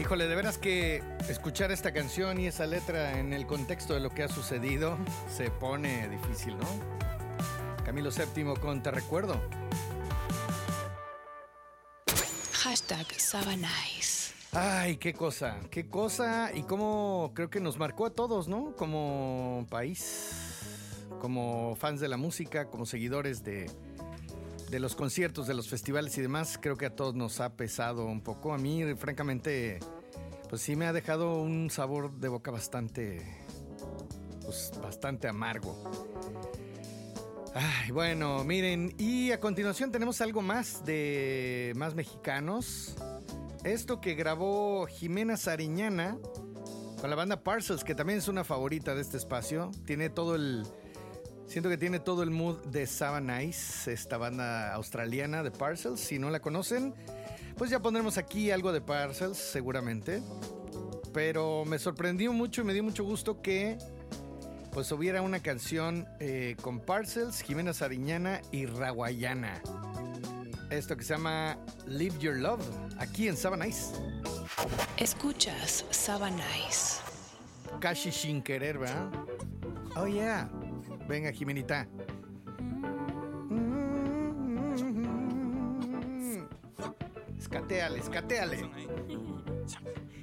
Híjole, de veras que escuchar esta canción y esa letra en el contexto de lo que ha sucedido se pone difícil, ¿no? Camilo VII con Te Recuerdo. #Sabanais. Ay, qué cosa y cómo creo que nos marcó a todos, ¿no? Como país, como fans de la música, como seguidores de los conciertos, de los festivales y demás, creo que a todos nos ha pesado un poco. A mí, francamente, pues sí me ha dejado un sabor de boca bastante amargo. Ay, bueno, miren, y a continuación tenemos algo más de más mexicanos. Esto que grabó Jimena Sariñana con la banda Parcels, que también es una favorita de este espacio. Siento que tiene todo el mood de Sabanais, esta banda australiana de Parcels. Si no la conocen, pues ya pondremos aquí algo de Parcels, seguramente. Pero me sorprendió mucho y me dio mucho gusto que pues hubiera una canción con Parcels, Jimena Sariñana y Rawayana. Esto que se llama Live Your Love, aquí en Sabanais. Escuchas Sabanais. Casi sin querer, ¿verdad? Oh yeah. Venga, Jimenita. Escateale.